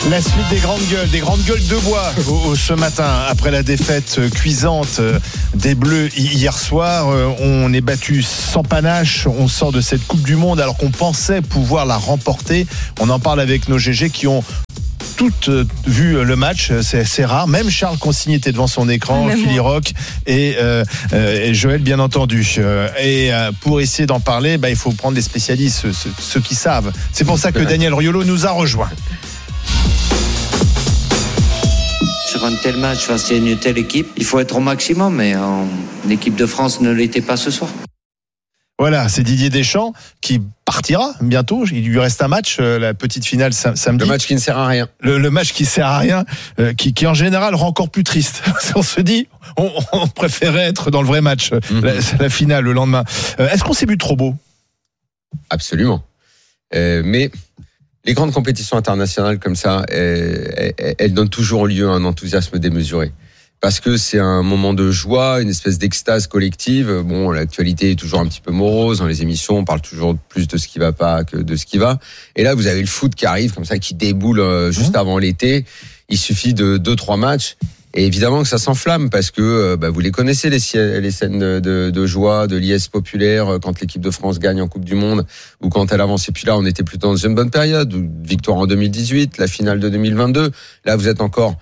La suite des grandes gueules de bois ce matin après la défaite cuisante des Bleus hier soir. On est battu sans panache, on sort de cette Coupe du Monde alors qu'on pensait pouvoir la remporter. On en parle avec nos GG qui ont toutes vu le match, c'est rare. Même Charles Consigny était devant son écran, Philly Rock et Joël bien entendu. Et pour essayer d'en parler, il faut prendre des spécialistes, ceux qui savent. C'est pour ça que Daniel Riolo nous a rejoint. Sur un tel match face à une telle équipe, il faut être au maximum, mais l'équipe de France ne l'était pas ce soir. Voilà, c'est Didier Deschamps qui partira bientôt. Il lui reste un match, la petite finale samedi. Le match qui ne sert à rien. Le match qui sert à rien, qui en général rend encore plus triste. On se dit, on préférait être dans le vrai match, la finale le lendemain. Est-ce qu'on s'est vu trop beau ? Absolument. Mais les grandes compétitions internationales comme ça, elles donnent toujours lieu à un enthousiasme démesuré. Parce que c'est un moment de joie, une espèce d'extase collective. Bon, l'actualité est toujours un petit peu morose. Dans les émissions, on parle toujours plus de ce qui va pas que de ce qui va. Et là, vous avez le foot qui arrive comme ça, qui déboule juste avant l'été. Il suffit de 2-3 matchs. Et évidemment que ça s'enflamme parce que vous les connaissez, les scènes de joie, de liesse populaire quand l'équipe de France gagne en Coupe du Monde ou quand elle avance. Et puis là, on était plutôt dans une bonne période. Victoire en 2018, la finale de 2022. Là, vous êtes encore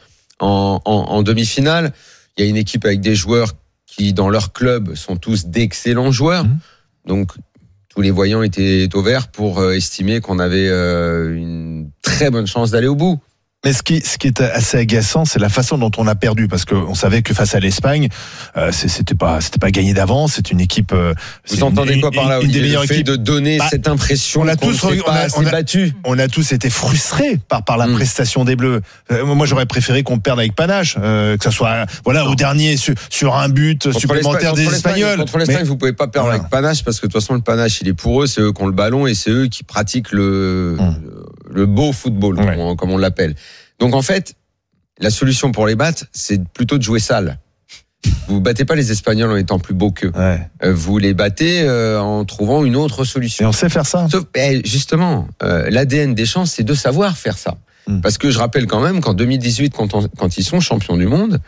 en demi-finale. Il y a une équipe avec des joueurs qui, dans leur club, sont tous d'excellents joueurs. Donc, tous les voyants étaient au vert pour estimer qu'on avait une très bonne chance d'aller au bout. Mais ce qui est assez agaçant, c'est la façon dont on a perdu, parce qu'on savait que face à l'Espagne, c'était pas gagné d'avance. C'est une équipe. Vous entendez quoi par là, une des meilleures équipes de donner cette impression qu'on s'est battu. On a tous été frustrés par la prestation des Bleus. Moi, j'aurais préféré qu'on perde avec panache, que ça soit au dernier sur un but supplémentaire des Espagnols. Contre l'Espagne, vous pouvez pas perdre avec panache parce que de toute façon le panache il est pour eux, c'est eux qui ont le ballon et c'est eux qui pratiquent le beau football comme on l'appelle. Donc en fait, la solution pour les battre, c'est plutôt de jouer sale. Vous battez pas les Espagnols en étant plus beaux qu'eux. Vous les battez en trouvant une autre solution. Et on sait faire ça. Sauf, l'ADN des Deschamps, c'est de savoir faire ça. Parce que je rappelle quand même qu'en 2018, quand ils sont champions du monde,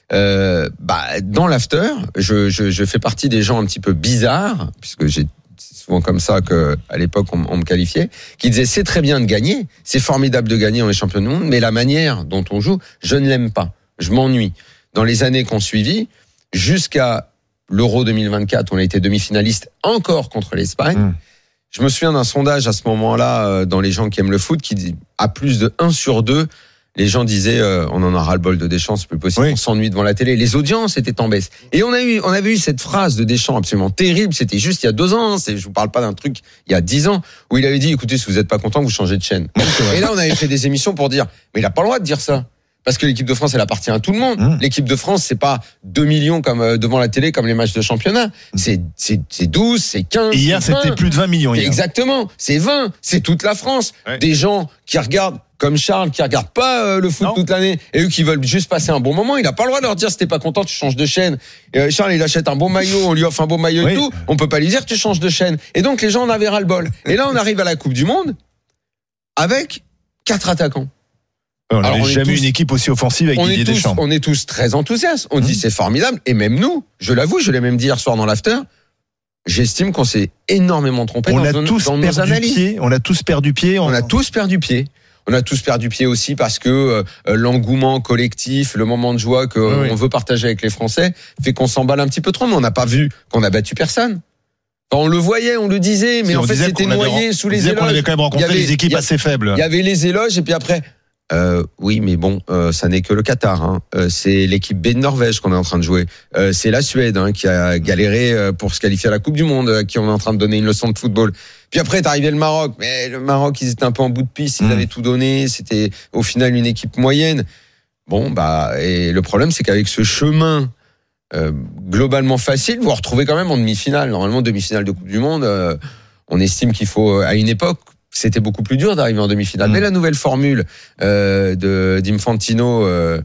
dans l'after, je fais partie des gens un petit peu bizarres, puisque c'est souvent comme ça que à l'époque on me qualifiait, qui disaient c'est très bien de gagner, c'est formidable de gagner, on est champion du monde, mais la manière dont on joue, je ne l'aime pas, je m'ennuie. Dans les années qu'on suivit, jusqu'à l'Euro 2024, on a été demi-finaliste encore contre l'Espagne. Je me souviens d'un sondage à ce moment-là dans les gens qui aiment le foot qui dit à plus de 1 sur 2, les gens disaient on en a ras-le-bol de Deschamps, c'est plus possible, on s'ennuie devant la télé. Les audiences étaient en baisse. Et on avait eu cette phrase de Deschamps absolument terrible, c'était juste il y a 2 ans, je vous parle pas d'un truc il y a 10 ans, où il avait dit écoutez, si vous êtes pas content, vous changez de chaîne. Et là on avait fait des émissions pour dire mais il a pas le droit de dire ça. Parce que l'équipe de France, elle appartient à tout le monde. L'équipe de France, c'est pas 2 millions comme devant la télé comme les matchs de championnat. C'est 12, c'est 15. Et hier, c'était plus de 20 millions. Hier. Exactement. C'est 20. C'est toute la France. Des gens qui regardent, comme Charles, qui regardent pas le foot toute l'année, et eux qui veulent juste passer un bon moment. Il a pas le droit de leur dire si t'es pas content, tu changes de chaîne. Et Charles, il achète un bon maillot, on lui offre un beau maillot et tout. On peut pas lui dire tu changes de chaîne. Et donc, les gens en avaient ras-le-bol. Et là, on arrive à la Coupe du Monde avec 4 attaquants. On n'avait jamais eu une équipe aussi offensive avec Didier Deschamps. On est tous très enthousiastes. On dit c'est formidable. Et même nous, je l'avoue, je l'ai même dit hier soir dans l'after, j'estime qu'on s'est énormément trompé dans nos analyses. On a tous perdu pied. On a tous perdu pied. On a tous perdu pied aussi parce que l'engouement collectif, le moment de joie qu'on veut partager avec les Français fait qu'on s'emballe un petit peu trop. Mais on n'a pas vu qu'on a battu personne. On le voyait, on le disait, mais en fait c'était noyé sous les éloges. On avait quand même rencontré des équipes assez faibles. Il y avait les éloges et puis après... oui, mais bon, ça n'est que le Qatar. C'est l'équipe B de Norvège qu'on est en train de jouer. C'est la Suède qui a galéré pour se qualifier à la Coupe du Monde, à qui on est en train de donner une leçon de football. Puis après, est arrivé le Maroc. Mais le Maroc, ils étaient un peu en bout de piste. Ils avaient tout donné. C'était au final une équipe moyenne. Bon, et le problème, c'est qu'avec ce chemin globalement facile, vous vous retrouvez quand même en demi-finale. Normalement, demi-finale de Coupe du Monde, on estime qu'il faut, à une époque, c'était beaucoup plus dur d'arriver en demi-finale. Mais la nouvelle formule d'Infantino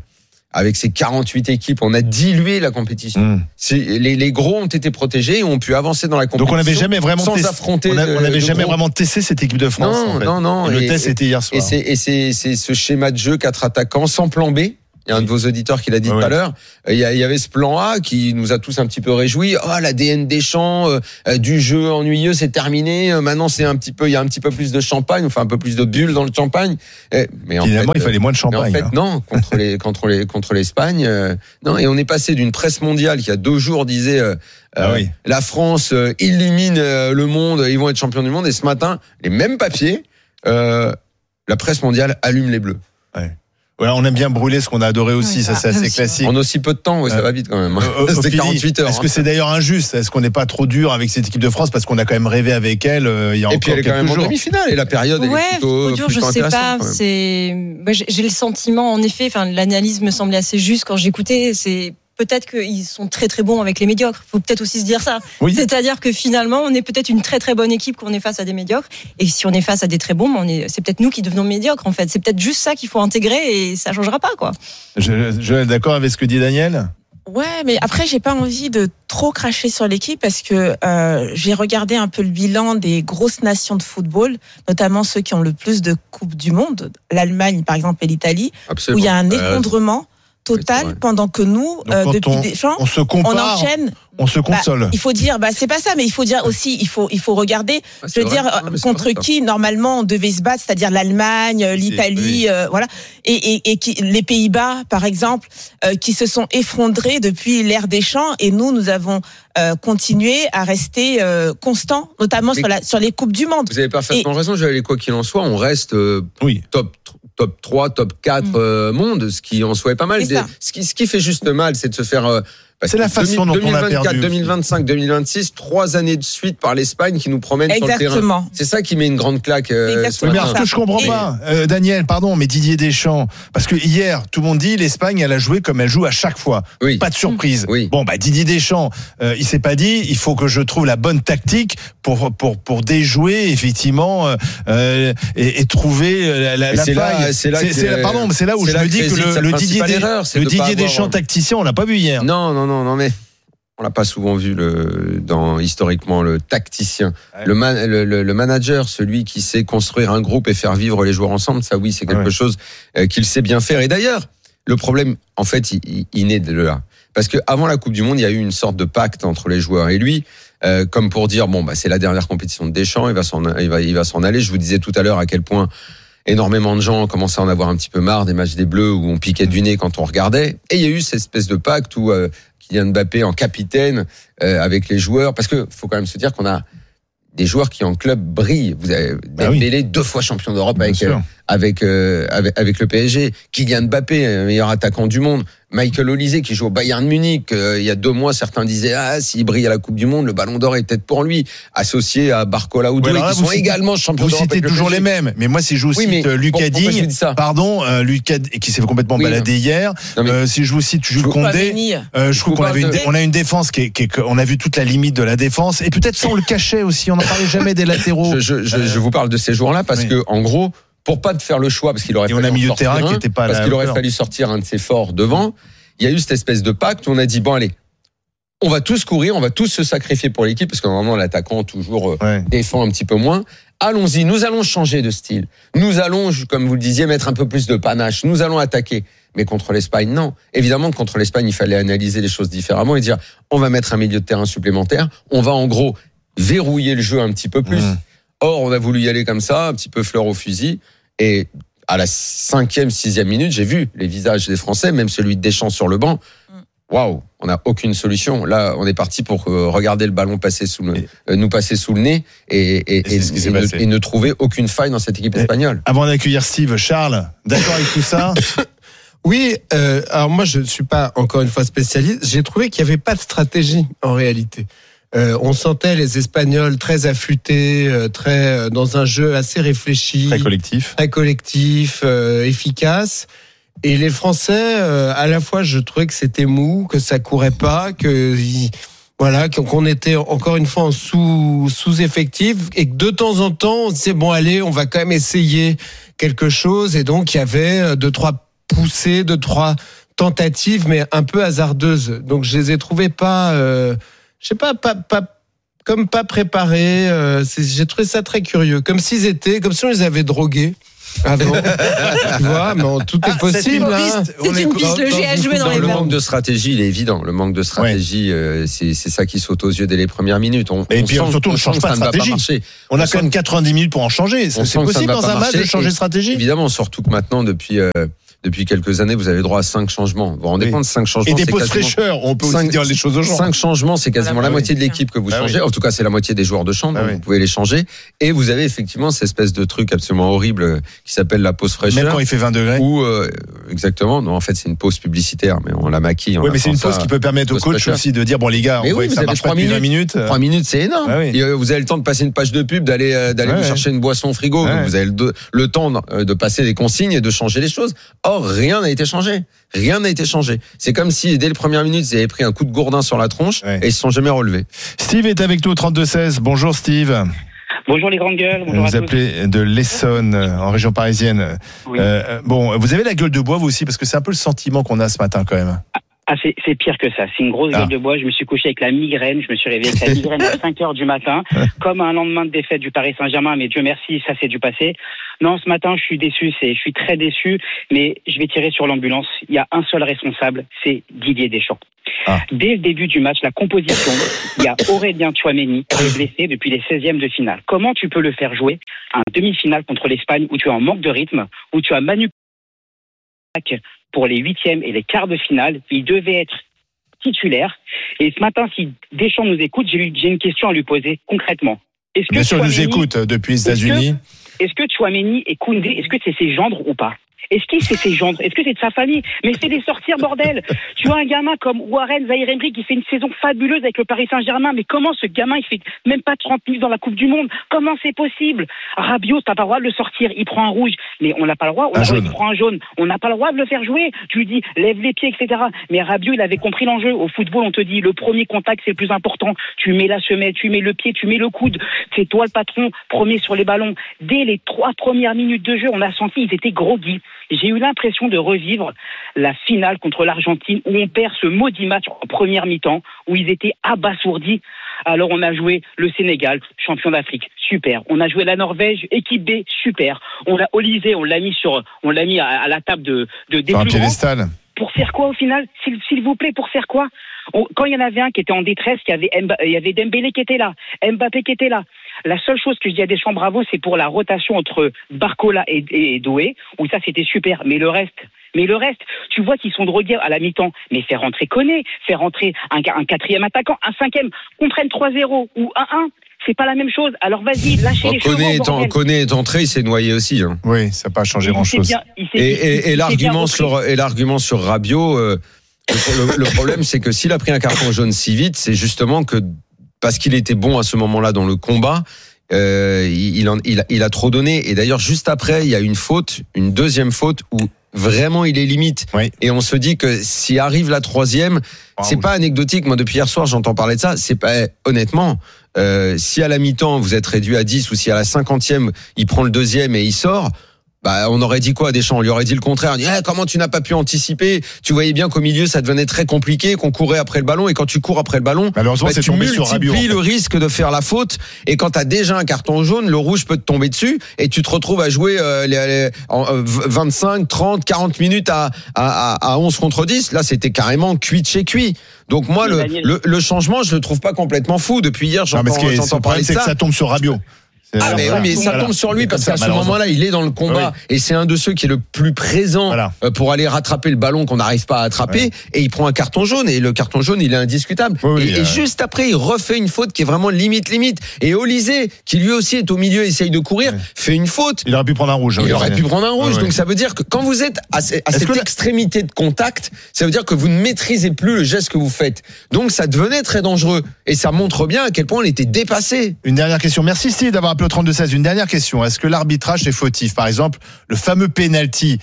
avec ces 48 équipes, on a dilué la compétition. Les gros ont été protégés et ont pu avancer dans la compétition. Donc on n'avait jamais vraiment affronter. On n'avait jamais vraiment testé cette équipe de France. Non. Le test était hier soir. Et c'est ce schéma de jeu 4 attaquants sans plan B. Il y a un de vos auditeurs qui l'a dit tout à l'heure. Il y avait ce plan A qui nous a tous un petit peu réjouis. L'ADN Deschamps, du jeu ennuyeux, c'est terminé. Maintenant, il y a un petit peu plus de champagne, enfin un peu plus de bulles dans le champagne. Mais finalement, il fallait moins de champagne. Mais en fait, non, contre l'Espagne, non. Et on est passé d'une presse mondiale qui, il y a 2 jours, disait la France illumine le monde, ils vont être champions du monde. Et ce matin, les mêmes papiers, la presse mondiale allume les Bleus. Ouais. Voilà, on aime bien brûler ce qu'on a adoré aussi, ça c'est assez classique. En aussi peu de temps, ça va vite quand même. C'était 48 heures. Est-ce que c'est d'ailleurs injuste ? Est-ce qu'on n'est pas trop dur avec cette équipe de France parce qu'on a quand même rêvé avec elle il y a encore quelques jours ? Et puis elle est quand même en demi-finale et la période elle est plutôt dur, je sais pas. J'ai le sentiment, en effet, l'analyse me semblait assez juste quand j'écoutais. C'est peut-être qu'ils sont très très bons avec les médiocres. Faut peut-être aussi se dire ça. Oui. C'est-à-dire que finalement, on est peut-être une très très bonne équipe quand on est face à des médiocres. Et si on est face à des très bons, c'est peut-être nous qui devenons médiocres en fait. C'est peut-être juste ça qu'il faut intégrer et ça changera pas quoi. Je suis d'accord avec ce que dit Daniel. Ouais, mais après j'ai pas envie de trop cracher sur l'équipe parce que j'ai regardé un peu le bilan des grosses nations de football, notamment ceux qui ont le plus de coupes du monde, l'Allemagne par exemple et l'Italie, où il y a un effondrement total pendant que nous depuis Deschamps on enchaîne, on se console. Il faut dire c'est pas ça, mais il faut dire aussi il faut regarder contre qui normalement on devait se battre, c'est-à-dire l'Allemagne, l'Italie, voilà, et les Pays-Bas par exemple qui se sont effondrés depuis l'ère Deschamps et nous avons continué à rester constants, notamment sur les coupes du monde. Vous avez parfaitement raison, Joël, quoi qu'il en soit, on reste top 3, top 4 monde, ce qui en soit est pas mal. Ce qui fait juste mal, c'est de se faire... c'est la façon dont on l'a perdu. 2025, 2026, 3 années de suite par l'Espagne qui nous promène sur le terrain. C'est ça qui met une grande claque. Mais ce que je comprends pas, Daniel, pardon, mais Didier Deschamps, parce que hier, tout le monde dit l'Espagne, elle a joué comme elle joue à chaque fois. Pas de surprise. Bon, Didier Deschamps, il s'est pas dit, il faut que je trouve la bonne tactique pour déjouer effectivement et trouver la faille. C'est là où je me dis que le Didier Deschamps tacticien, on l'a pas vu hier. Non, mais on l'a pas souvent vu historiquement le tacticien, le manager, celui qui sait construire un groupe et faire vivre les joueurs ensemble. Ça, oui, c'est quelque chose qu'il sait bien faire. Et d'ailleurs, le problème, en fait, il naît de là, parce que avant la Coupe du Monde, il y a eu une sorte de pacte entre les joueurs et lui, comme pour dire c'est la dernière compétition de Deschamps, il va s'en aller. Je vous disais tout à l'heure à quel point énormément de gens commençaient à en avoir un petit peu marre des matchs des Bleus où on piquait du nez quand on regardait. Et il y a eu cette espèce de pacte où Kylian Mbappé en capitaine avec les joueurs, parce que faut quand même se dire qu'on a des joueurs qui en club brillent. Vous avez Dembélé 2 fois champion d'Europe avec le PSG, Kylian Mbappé, meilleur attaquant du monde, Michael Olise qui joue au Bayern Munich. Il y a 2 mois, certains disaient s'il brille à la Coupe du Monde, le Ballon d'Or est peut-être pour lui. Associé à Barcola ou Doué, qui sont également champions d'Europe. Vous citez toujours les mêmes, mais moi si je vous cite Lucas Digne, Lucas qui s'est complètement baladé hier. Si je vous cite Jules Koundé, je trouve qu'on a une défense on a vu toute la limite de la défense et peut-être sans le cachet aussi. On n'en parlait jamais des latéraux. Je vous parle de ces joueurs-là parce que en gros, pour pas de faire le choix, parce qu'il aurait fallu sortir un de ses forts devant. Il y a eu cette espèce de pacte où on a dit allez, on va tous courir, on va tous se sacrifier pour l'équipe, parce que normalement l'attaquant toujours défend un petit peu moins. Allons-y, nous allons changer de style. Nous allons, comme vous le disiez, mettre un peu plus de panache. Nous allons attaquer. Mais contre l'Espagne, non. Évidemment que contre l'Espagne, il fallait analyser les choses différemment et dire on va mettre un milieu de terrain supplémentaire. On va en gros verrouiller le jeu un petit peu plus. Or, on a voulu y aller comme ça, un petit peu fleur au fusil. Et à la 5e, 6e minute, j'ai vu les visages des Français, même celui de Deschamps sur le banc. Waouh, on n'a aucune solution. Là, on est parti pour regarder le ballon passer nous passer sous le nez et ne trouver aucune faille dans cette équipe espagnole. Avant d'accueillir Steve, Charles, d'accord avec tout ça ? Oui, alors moi je ne suis pas encore une fois spécialiste. J'ai trouvé qu'il n'y avait pas de stratégie en réalité. On sentait les Espagnols très affûtés, très dans un jeu assez réfléchi, très collectif, efficace. Et les Français, à la fois, je trouvais que c'était mou, que ça courait pas, qu'on était encore une fois en sous-effectif, et que de temps en temps, on disait allez, on va quand même essayer quelque chose. Et donc il y avait 2-3 poussées, 2-3 tentatives, mais un peu hasardeuses. Donc je les ai trouvées pas, je sais pas préparées. J'ai trouvé ça très curieux, comme si on les avait drogués. Avant, tu vois, mais tout est possible. C'est une piste, le G a joué dans les Le manque de stratégie, il est évident. Le manque de stratégie, c'est ça qui saute aux yeux dès les premières minutes. Et puis surtout, on ne change pas de stratégie. On a quand même 90 minutes pour en changer. C'est possible dans un match de changer de stratégie ? Évidemment, surtout que maintenant, depuis quelques années, vous avez droit à 5 changements. Vous vous rendez compte, 5 changements. Et des postes fraîcheurs, on peut aussi dire les choses aux gens. 5 changements, c'est quasiment la moitié de l'équipe que vous changez. En tout cas, c'est la moitié des joueurs de champ, donc vous pouvez les changer. Et vous avez effectivement cette espèce de truc absolument horrible qui s'appelle la pause fraîcheur. Même quand il fait 20 degrés. Exactement. Non, en fait, c'est une pause publicitaire, mais on la maquille. Oui, mais c'est une pause qui peut permettre au coach aussi de dire, bon, les gars, ça marche pas depuis 20 minutes. 3 minutes, c'est énorme. Vous avez le temps de passer une page de pub, d'aller vous chercher une boisson au frigo. Donc vous avez le temps de passer des consignes et de changer les choses. Or, rien n'a été changé. Rien n'a été changé. C'est comme si dès les premières minutes, ils avaient pris un coup de gourdin sur la tronche et ils se sont jamais relevés. Steve est avec nous au 32-16. Bonjour Steve. Bonjour les grandes gueules. Bonjour vous appelez de l'Essonne, en région parisienne. Oui. Bon, vous avez la gueule de bois vous aussi, parce que c'est un peu le sentiment qu'on a ce matin quand même. C'est pire que ça. C'est une grosse gueule de bois. Je me suis couché avec la migraine. Je me suis réveillé avec la migraine à 5h du matin, comme un lendemain de défaite du Paris Saint-Germain. Mais Dieu merci, ça c'est du passé. Non, ce matin, je suis déçu. Je suis très déçu. Mais je vais tirer sur l'ambulance. Il y a un seul responsable, c'est Didier Deschamps. Dès le début du match, la composition, il y a Aurélien Tchouaméni qui est blessé depuis les 16e de finale. Comment tu peux le faire jouer à un demi-finale contre l'Espagne où tu es en manque de rythme, où tu as Manu pour les 8e et les quarts de finale? Il devait être titulaire. Et ce matin, si Deschamps nous écoute, j'ai une question à lui poser concrètement. Bien sûr, il nous écoute depuis les États-Unis. Est-ce que Tchouaméni et Koundé, est-ce que c'est ses gendres ou pas? Est-ce que c'est ses gendres? Est-ce que c'est de sa famille? Mais c'est les sortir, bordel! Tu vois un gamin comme Warren Zaïre-Emery qui fait une saison fabuleuse avec le Paris Saint-Germain, mais comment ce gamin, il fait même pas 30 minutes dans la Coupe du Monde? Comment c'est possible? Rabiot, t'as pas le droit de le sortir, il prend un rouge, mais on n'a pas le droit, il prend un jaune, on n'a pas le droit de le faire jouer. Tu lui dis, lève les pieds, etc. Mais Rabiot, il avait compris l'enjeu. Au football, on te dit, le premier contact, c'est le plus important. Tu mets la semelle, tu mets le pied, tu mets le coude. C'est toi le patron, premier sur les ballons. Dès les 3 premières minutes de jeu, on a senti, ils étaient groggy. J'ai eu l'impression de revivre la finale contre l'Argentine où on perd ce maudit match en première mi-temps, où ils étaient abasourdis. Alors on a joué le Sénégal, champion d'Afrique, super. On a joué la Norvège, équipe B, super. On a Olysée, on l'a mis à la table de des un plus piédestal. Grands. Pour faire quoi au final, s'il vous plaît, pour faire quoi? Quand il y en avait un qui était en détresse, il y avait Dembélé qui était là, Mbappé qui était là. La seule chose que je dis à Deschamps, bravo, c'est pour la rotation entre Barcola et Doué, où ça c'était super. Mais le reste, tu vois qu'ils sont drogués à la mi-temps. Mais faire rentrer Koné, faire rentrer un 4e attaquant, un 5e, qu'on prenne 3-0 ou 1-1. C'est pas la même chose. Alors vas-y, lâchez les chevaux. Koné est entré, il s'est noyé aussi. Hein. Oui, ça n'a pas changé grand-chose. Et l'argument sur Rabiot, le problème, c'est que s'il a pris un carton jaune si vite, c'est justement que parce qu'il était bon à ce moment-là dans le combat, il a trop donné. Et d'ailleurs, juste après, il y a une deuxième faute où vraiment il est limite. Oui. Et on se dit que si arrive la 3e, c'est pas anecdotique. Moi, depuis hier soir, j'entends parler de ça. C'est pas, honnêtement, si à la mi-temps vous êtes réduit à 10 ou si à la 50e il prend le 2e et il sort. On aurait dit quoi, Deschamps? On lui aurait dit le contraire. On dit, comment tu n'as pas pu anticiper? Tu voyais bien qu'au milieu, ça devenait très compliqué, qu'on courait après le ballon. Et quand tu cours après le ballon, tu multiplies le risque de faire la faute. Et quand tu as déjà un carton jaune, le rouge peut te tomber dessus. Et tu te retrouves à jouer 25, 30, 40 minutes à 11 contre 10. Là, c'était carrément cuit de chez cuit. Donc moi, le changement, je le trouve pas complètement fou. Depuis hier, j'entends parler de ça. C'est que ça tombe sur Rabiot. Mais ça tombe sur lui parce qu'à ce moment-là, il est dans le combat et c'est un de ceux qui est le plus présent pour aller rattraper le ballon qu'on n'arrive pas à attraper et il prend un carton jaune et le carton jaune, il est indiscutable. Et juste après, il refait une faute qui est vraiment limite. Et Olysée, qui lui aussi est au milieu, essaye de courir, fait une faute. Il aurait pu prendre un rouge. Donc ça veut dire que quand vous êtes à cette extrémité de contact, ça veut dire que vous ne maîtrisez plus le geste que vous faites. Donc ça devenait très dangereux et ça montre bien à quel point on était dépassé. Une dernière question. Merci Steve d'avoir rappeler au 32-16. Une dernière question. Est-ce que l'arbitrage est fautif? Par exemple, le fameux penalty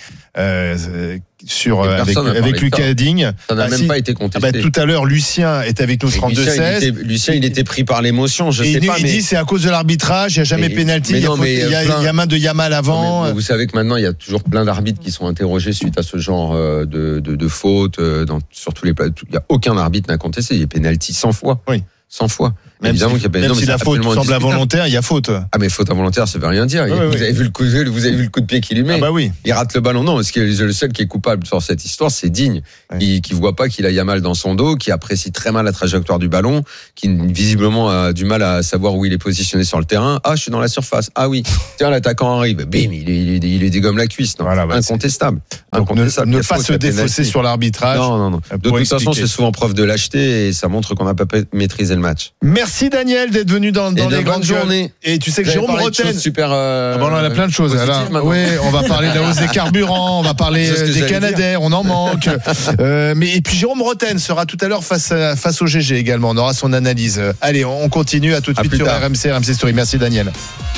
avec Lucas Digne. Ça n'a même pas été contesté. Tout à l'heure, Lucien est avec nous 32-16. Lucien, il était pris par l'émotion. Il dit c'est à cause de l'arbitrage. Il n'y a jamais pénalty. Il y a main de Yamal avant. Mais vous savez que maintenant, il y a toujours plein d'arbitres qui sont interrogés suite à ce genre de fautes sur tous les plateaux. Il n'y a aucun arbitre n'a contesté. Il y a pénalty 100 fois. Oui. 100 fois. Même si la faute semble involontaire, il y a faute. Ah mais faute involontaire, ça veut rien dire. Vous avez vu le coup de pied qu'il lui met. Ah bah oui. Il rate le ballon. Non, parce que le seul qui est coupable sur cette histoire, c'est Digne, qui voit pas qu'il a Yamal dans son dos, qui apprécie très mal la trajectoire du ballon, qui visiblement a du mal à savoir où il est positionné sur le terrain. Ah, je suis dans la surface. Ah oui. Tiens, l'attaquant arrive. Bim, il dégomme la cuisse. Non, incontestable. Ne pas se défausser sur l'arbitrage. Non. De toute façon, c'est souvent preuve de lâcheté et ça montre qu'on n'a pas maîtrisé le match. Merci Daniel d'être venu dans les grandes journées. Et tu sais que Jérôme Rotten. Super. On a plein de choses. Oui, on va parler de la hausse des carburants, on va parler des Canadair, on en manque. Et puis Jérôme Rotten sera tout à l'heure face au GG également. On aura son analyse. Allez, on continue. À tout de suite sur RMC Story. Merci Daniel.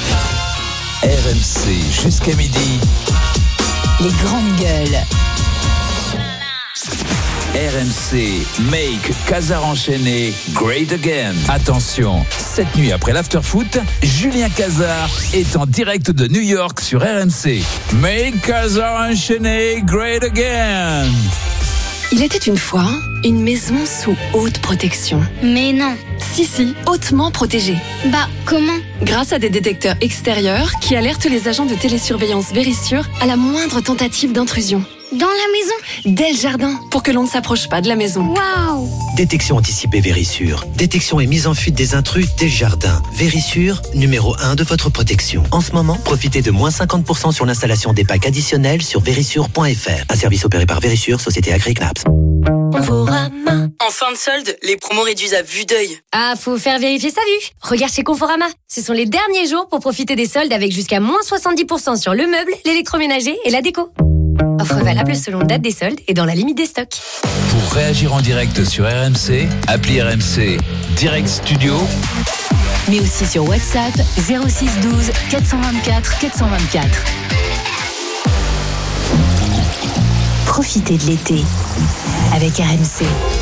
RMC jusqu'à midi. Les grandes gueules. RMC Make Casar enchaîné Great Again. Attention, cette nuit après l'afterfoot, Julien Cazard est en direct de New York sur RMC. Make Casar enchaîné Great Again. Il était une fois une maison sous haute protection. Mais non. Si, hautement protégée. Bah, comment? Grâce à des détecteurs extérieurs qui alertent les agents de télésurveillance Vérissure à la moindre tentative d'intrusion. Dans la maison? Dès le jardin, pour que l'on ne s'approche pas de la maison. Waouh! Détection anticipée Vérissure. Détection et mise en fuite des intrus dès le jardin. Vérissure, numéro 1 de votre protection. En ce moment, profitez de moins 50% sur l'installation des packs additionnels sur Vérissure.fr. Un service opéré par Vérissure, société Agri-Knaps. Conforama. En fin de solde, les promos réduisent à vue d'œil. Ah, faut faire vérifier sa vue. Regarde chez Conforama. Ce sont les derniers jours pour profiter des soldes avec jusqu'à moins 70% sur le meuble, l'électroménager et la déco. Offre valable selon date des soldes et dans la limite des stocks. Pour réagir en direct sur RMC, appelez RMC Direct Studio. Mais aussi sur WhatsApp 06 12 424 424. Profitez de l'été avec RMC.